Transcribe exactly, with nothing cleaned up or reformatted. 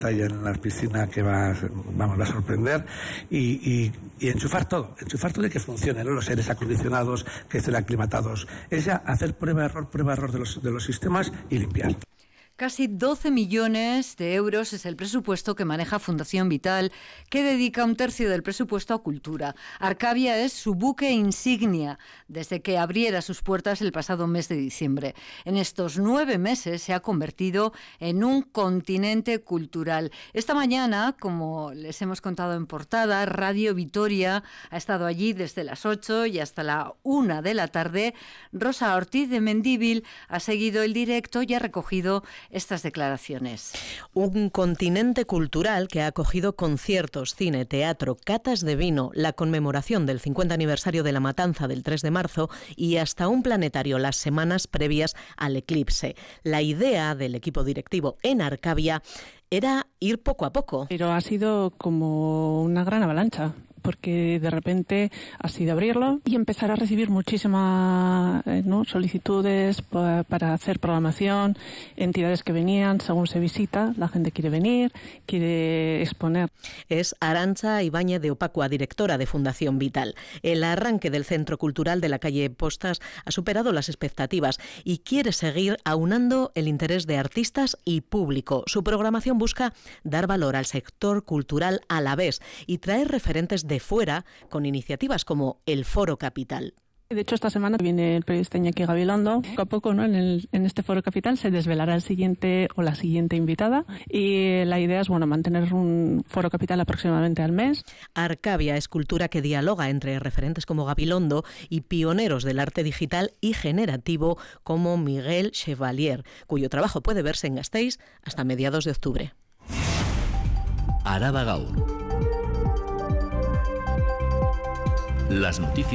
ahí en la piscina que va, vamos, va a sorprender y, y, y enchufar todo, enchufar todo y que funcione, ¿no? Los aires acondicionados, que estén aclimatados. Es ya hacer prueba-error, prueba-error de los, de los sistemas y limpiar. Casi doce millones de euros es el presupuesto que maneja Fundación Vital, que dedica un tercio del presupuesto a cultura. Arcavia es su buque insignia desde que abriera sus puertas el pasado mes de diciembre. En estos nueve meses se ha convertido en un continente cultural. Esta mañana, como les hemos contado en portada, Radio Vitoria ha estado allí desde las ocho y hasta la una de la tarde. Rosa Ortiz de Mendívil ha seguido el directo y ha recogido estas declaraciones. Un continente cultural que ha acogido conciertos, cine, teatro, catas de vino, la conmemoración del cincuenta aniversario de la matanza del tres de marzo y hasta un planetario las semanas previas al eclipse. La idea del equipo directivo en Arcavia era ir poco a poco. Pero ha sido como una gran avalancha, porque de repente ha sido abrirlo y empezar a recibir muchísimas eh, ¿no? solicitudes pa, para hacer programación, entidades que venían, según se visita, la gente quiere venir, quiere exponer. Es Arantxa Ibáñez de Opacua, directora de Fundación Vital. El arranque del Centro Cultural de la calle Postas ha superado las expectativas y quiere seguir aunando el interés de artistas y público. Su programación busca dar valor al sector cultural alavés y traer referentes de fuera con iniciativas como el Foro Capital. De hecho, esta semana viene el periodista Iñaki Gabilondo. Poco a poco, ¿no? en, el, en este Foro Capital se desvelará el siguiente o la siguiente invitada y la idea es bueno mantener un Foro Capital aproximadamente al mes. Arcavia es cultura que dialoga entre referentes como Gabilondo y pioneros del arte digital y generativo como Miguel Chevalier, cuyo trabajo puede verse en Gasteiz hasta mediados de octubre. Araba Gaur. Las noticias